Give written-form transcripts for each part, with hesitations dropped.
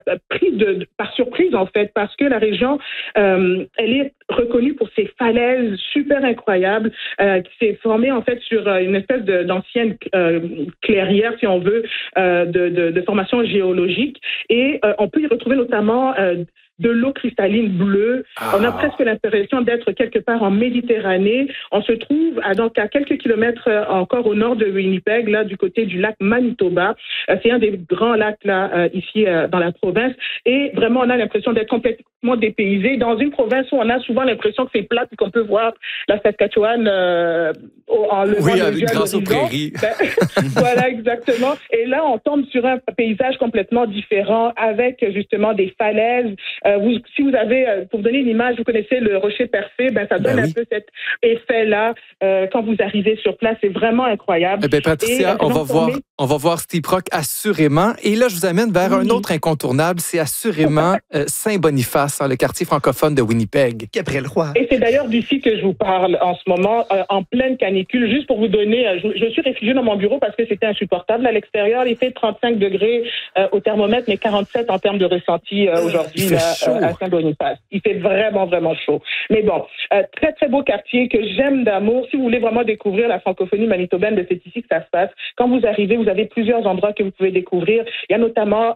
pris par surprise, en fait, parce que la région, elle est reconnue pour ses falaises super incroyables, qui s'est formée, en fait, sur une espèce d'ancienne clairière, si on veut, de formation géologique. Et on peut y retrouver notamment de l'eau cristalline bleue. On a presque l'impression d'être quelque part en Méditerranée. On se trouve donc à quelques kilomètres encore au nord de Winnipeg, là, du côté du lac Manitoba. C'est un des grands lacs là ici dans la province. Et vraiment, on a l'impression d'être complètement dépaysé dans une province où on a souvent l'impression que c'est plat et qu'on peut voir la Saskatchewan en levant les yeux grâce aux prairies. Voilà, exactement. Et là, on tombe sur un paysage complètement différent avec justement des falaises. Si vous avez, pour vous donner une image, vous connaissez le rocher Percé, ça donne un peu cet effet-là quand vous arrivez sur place. C'est vraiment incroyable. Patricia, on va voir Steep Rock assurément. Et là, je vous amène vers un autre incontournable. C'est assurément Saint-Boniface, le quartier francophone de Winnipeg. Gabriel Roy. Et c'est d'ailleurs d'ici que je vous parle en ce moment, en pleine canicule. Juste pour vous donner, je suis réfugiée dans mon bureau parce que c'était insupportable à l'extérieur. Il fait 35 degrés au thermomètre, mais 47 en termes de ressenti aujourd'hui à Saint-Boniface. Il fait vraiment, vraiment chaud. Mais bon, très, très beau quartier que j'aime d'amour. Si vous voulez vraiment découvrir la francophonie manitobaine, c'est ici que ça se passe. Quand vous arrivez, vous avez plusieurs endroits que vous pouvez découvrir. Il y a notamment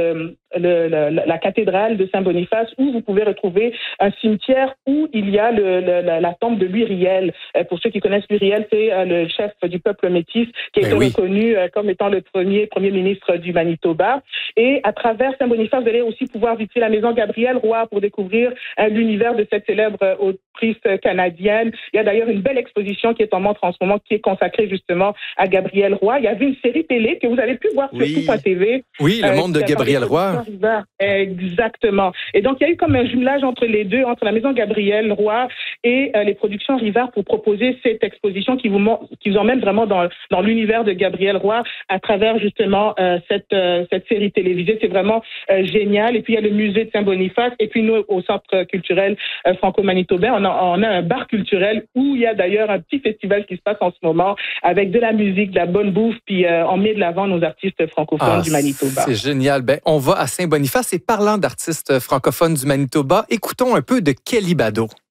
la cathédrale de Saint-Boniface où vous pouvez retrouver un cimetière où il y a la tombe de Louis Riel. Pour ceux qui connaissent Louis Riel, c'est le chef du peuple métis qui a été reconnu comme étant le premier ministre du Manitoba. Et à travers Saint-Boniface, vous allez aussi pouvoir visiter la maison Gabriel Roy pour découvrir l'univers de cette célèbre autrice canadienne. Il y a d'ailleurs une belle exposition qui est en montre en ce moment qui est consacrée justement à Gabriel Roy. Il y avait une série télé que vous avez pu voir sur tout.tv. Oui, le monde de Gabriel Roy. Exactement. Et donc, il y a eu comme un jumelage entre les deux, entre la maison Gabriel Roy et les productions Rivard pour proposer cette exposition qui vous emmène vraiment dans l'univers de Gabriel Roy à travers justement cette série télévisée. C'est vraiment génial. Et puis, il y a le musée de Saint-Boniface. Et puis, nous, au Centre culturel franco-manitobain, on a un bar culturel où il y a d'ailleurs un petit festival qui se passe en ce moment avec de la musique, de la bonne bouffe, puis on met de l'avant nos artistes francophones du Manitoba. C'est génial. On va à Saint-Boniface et parlant d'artistes francophones du Manitoba, écoutons un peu de Kelly Bado.